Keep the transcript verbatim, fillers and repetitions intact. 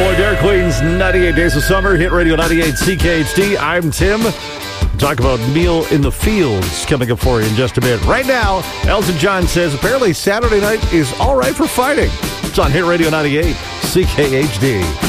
Boy, Dairy Queen's ninety-eight Days of Summer, Hit Radio ninety-eight C K H D. I'm Tim. Talk about Meal in the Fields coming up for you in just a bit. Right now, Elton John says apparently Saturday night is all right for fighting. It's on Hit Radio ninety-eight C K H D.